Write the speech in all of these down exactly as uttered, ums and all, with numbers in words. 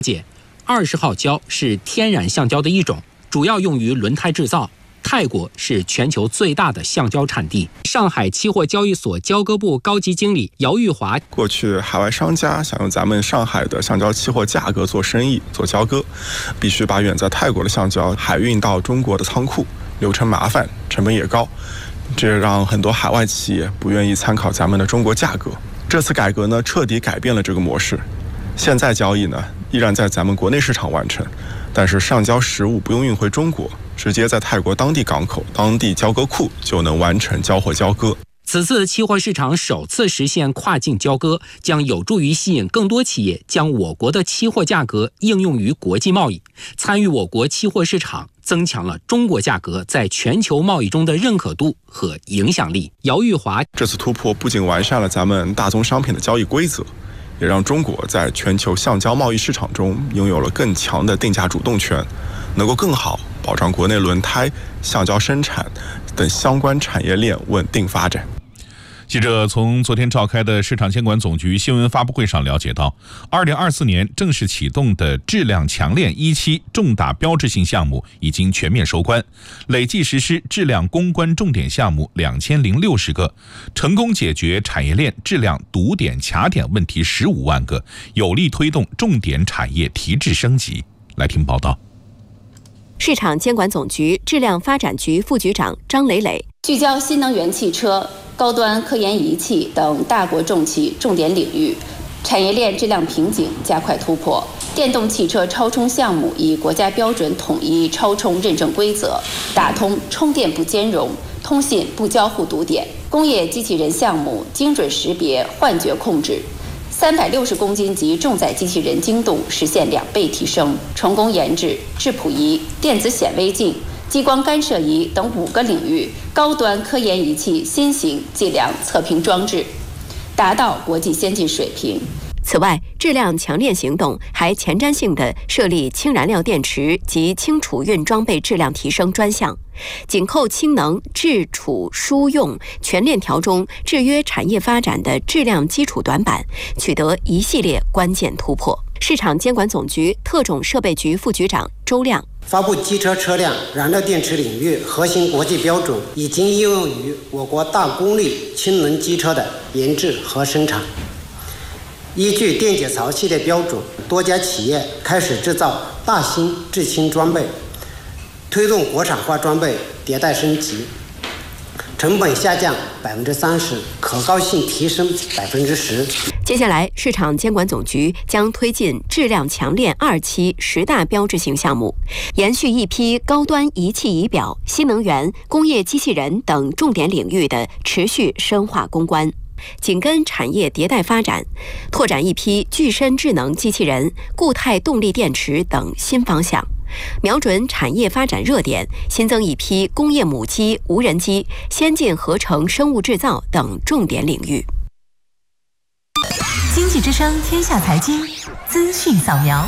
解，二十号胶是天然橡胶的一种，主要用于轮胎制造。泰国是全球最大的橡胶产地。上海期货交易所交割部高级经理姚玉华， 过去海外商家想用咱们上海的橡胶期货价格做生意、做交割，必须把远在泰国的橡胶海运到中国的仓库，流程麻烦，成本也高，这让很多海外企业不愿意参考咱们的中国价格。这次改革呢，彻底改变了这个模式。现在交易呢，依然在咱们国内市场完成，但是橡胶实物不用运回中国，直接在泰国当地港口、当地交割库就能完成交货交割。 此次期货市场首次实现跨境交割，将有助于吸引更多企业将我国的期货价格应用于国际贸易，参与我国期货市场，增强了中国价格在全球贸易中的认可度和影响力。姚玉华， 这次突破不仅完善了咱们大宗商品的交易规则，也让中国在全球橡胶贸易市场中拥有了更强的定价主动权，能够更好保障国内轮胎、橡胶生产等相关产业链稳定发展。 记者从昨天召开的市场监管总局新闻发布会上了解到，二零二四年正式启动的质量强链一期重大标志性项目已经全面收官，累计实施质量攻关重点项目两千零六十个，成功解决产业链质量堵点卡点问题十五万个，有力推动重点产业提质升级。来听报道。 市场监管总局质量发展局副局长张磊磊， 聚焦新能源汽车、高端科研仪器等大国重器重点领域，产业链质量瓶颈加快突破。电动汽车超充项目以国家标准统一超充认证规则，打通充电不兼容、通信不交互堵点。工业机器人项目精准识别幻觉控制，三百六十公斤级重载机器人精度实现两倍提升。成功研制质谱仪、电子显微镜、激光干涉仪等五个领域高端科研仪器新型计量测评装置，达到国际先进水平。 此外，质量强链行动还前瞻性地设立氢燃料电池及氢储运装备质量提升专项，紧扣氢能制储输用全链条中制约产业发展的质量基础短板，取得一系列关键突破。市场监管总局特种设备局副局长周亮， 发布机车车辆燃料电池领域核心国际标准，已经应用于我国大功率氢能机车的研制和生产。依据电解槽系列标准，多家企业开始制造大型制氢装备，推动国产化装备迭代升级，成本下降百分之三十，可靠性提升百分之十。 接下来，市场监管总局将推进质量强链二期十大标志性项目，延续一批高端仪器仪表、新能源、工业机器人等重点领域的持续深化攻关。紧跟产业迭代发展，拓展一批具身智能机器人、固态动力电池等新方向，瞄准产业发展热点，新增一批工业母机、无人机、先进合成生物制造等重点领域。 经济之声天下财经资讯扫描。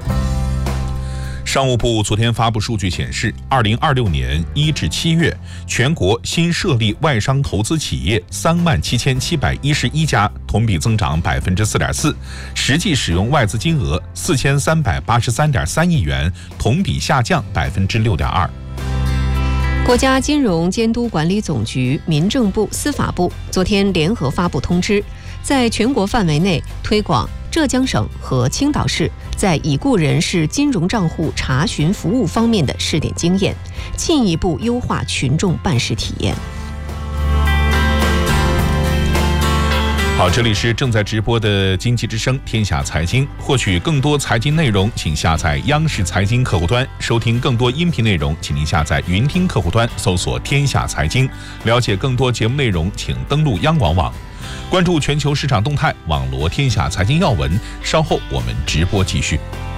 商务部昨天发布数据显示，二零二六年一至七月，全国新设立外商投资企业三万七千七百一十一家，同比增长百分之四点四，实际使用外资金额四千三百八十三点三亿元，同比下降百分之六点二。 国家金融监督管理总局、民政部、司法部昨天联合发布通知，在全国范围内推广浙江省和青岛市在已故人士金融账户查询服务方面的试点经验，进一步优化群众办事体验。好，这里是正在直播的经济之声天下财经，获取更多财经内容请下载央视财经客户端，收听更多音频内容请您下载云听客户端搜索天下财经，了解更多节目内容请登录央广网，关注全球市场动态，网罗天下财经要闻。稍后我们直播继续。